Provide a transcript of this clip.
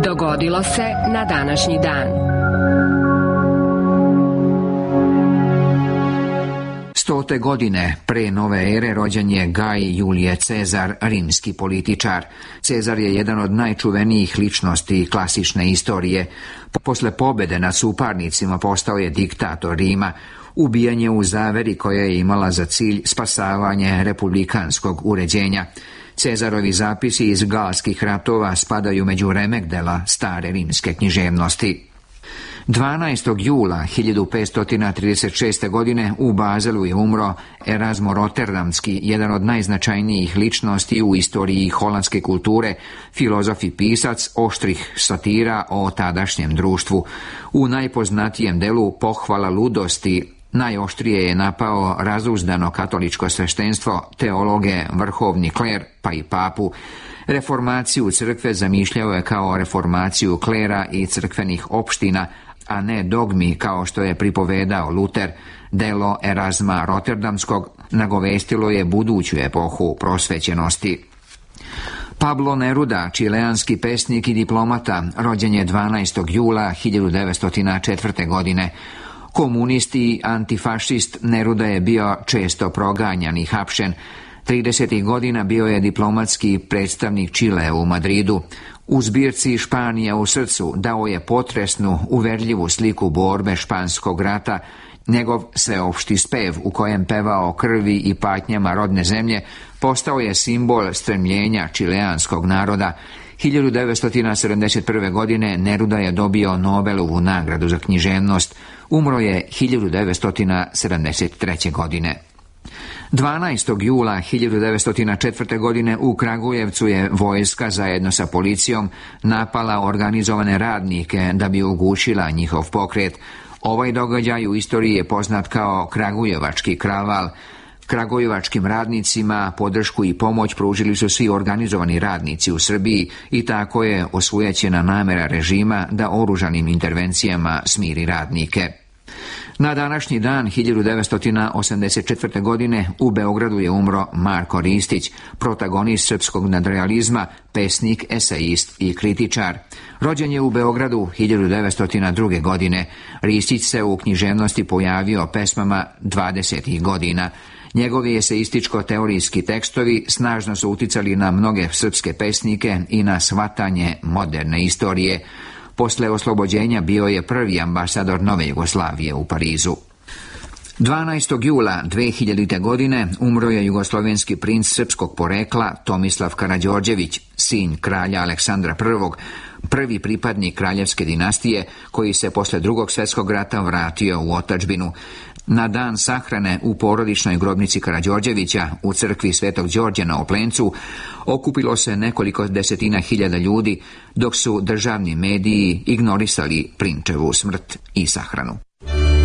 Dogodilo se na današnji dan. 100. godine pre nove ere rođen je Gaj Julije Cezar, rimski političar. Cezar je jedan od najčuvenijih ličnosti klasične istorije. Posle pobede nad suparnicima postao je diktator Rima. Ubijen je u zaveri koja je imala za cilj spasavanje republikanskog uređenja. Cezarovi zapisi iz galskih ratova spadaju među remek dela stare rimske književnosti. 12. jula 1536. godine u Bazelu je umro Erasmo Rotterdamski, jedan od najznačajnijih ličnosti u istoriji holandske kulture, filozof i pisac oštrih satira o tadašnjem društvu. U najpoznatijem delu Pohvala ludosti najoštrije je napao razuzdano katoličko sveštenstvo, teologe, vrhovni kler, pa i papu. Reformaciju crkve zamišljao je kao reformaciju klera i crkvenih opština, a ne dogmi kao što je pripovedao Luter. Delo Erasma Rotterdamskog nagovestilo je buduću epohu prosvećenosti. Pablo Neruda, čileanski pesnik i diplomata, rođen je 12. jula 1904. godine. Komunist i antifašist, Neruda je bio često proganjan i hapšen. 30. godina bio je diplomatski predstavnik Čilea u Madridu. U zbirci Španija u srcu dao je potresnu, uverljivu sliku borbe španskog rata. Njegov sveopšti spev u kojem pevao o krvi i patnjama rodne zemlje postao je simbol stremljenja čileanskog naroda. 1971. godine Neruda je dobio Nobelovu nagradu za književnost. Umro je 1973. godine. 12. jula 1904. godine u Kragujevcu je vojska zajedno sa policijom napala organizovane radnike da bi ugušila njihov pokret. Ovaj događaj u istoriji je poznat kao Kragujevački kraval. Kragujevačkim radnicima podršku i pomoć pružili su svi organizovani radnici u Srbiji i tako je osujećena namera režima da oružanim intervencijama smiri radnike. Na današnji dan 1984. godine u Beogradu je umro Marko Ristić, protagonist srpskog nadrealizma, pesnik, esejist i kritičar. Rođen je u Beogradu 1902. godine. Ristić se u književnosti pojavio pesmama 20. godina. Njegovi eseističko-teorijski tekstovi snažno su uticali na mnoge srpske pesnike i na shvatanje moderne istorije. Posle oslobođenja bio je prvi ambasador nove Jugoslavije u Parizu. 12. jula 2000. godine umro je jugoslovenski princ srpskog porekla Tomislav Karađorđević, sin kralja Aleksandra I, prvi pripadnik kraljevske dinastije koji se posle Drugog svjetskog rata vratio u otadžbinu. Na dan sahrane u porodičnoj grobnici Karađorđevića u crkvi Svetog Đorđa na Oplencu okupilo se nekoliko desetina hiljada ljudi, dok su državni mediji ignorisali prinčevu smrt i sahranu.